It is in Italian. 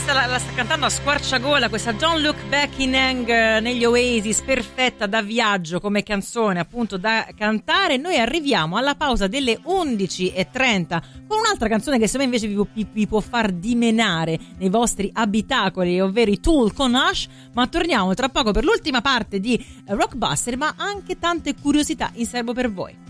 la sta cantando a squarciagola, questa Don't Look Back in Anger negli Oasis, perfetta da viaggio come canzone appunto da cantare. Noi arriviamo alla pausa delle 11:30 con un'altra canzone che secondo me invece vi può far dimenare nei vostri abitacoli, ovvero i Tool con Hush, ma torniamo tra poco per l'ultima parte di Rockbuster, ma anche tante curiosità in serbo per voi.